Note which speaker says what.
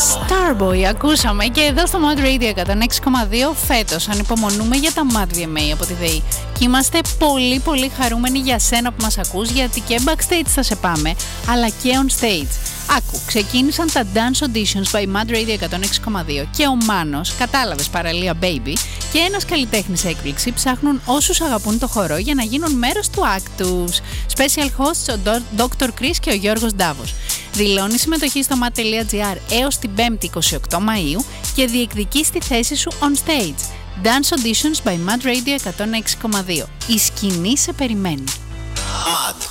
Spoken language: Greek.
Speaker 1: Starboy ακούσαμε και εδώ στο Mad Radio 106,2 φέτος ανυπομονούμε για τα Mad VMA από τη ΔΕΗ και είμαστε πολύ πολύ χαρούμενοι για σένα που μας ακούς, γιατί και backstage θα σε πάμε αλλά και on stage. Άκου, ξεκίνησαν τα Dance Auditions by Mad Radio 106,2 και ο Μάνος, κατάλαβες, παραλία Baby, και ένας καλλιτέχνης έκπληξη ψάχνουν όσους αγαπούν το χορό για να γίνουν μέρος του act τους. Special hosts ο Dr. Chris και ο Γιώργος Ντάβος. Δηλώνει συμμετοχή στο mat.gr έως την 5η 28 Μαΐου και διεκδικείς τη θέση σου on stage. Dance Auditions by Mad Radio 106,2. Η σκηνή σε περιμένει.
Speaker 2: Mad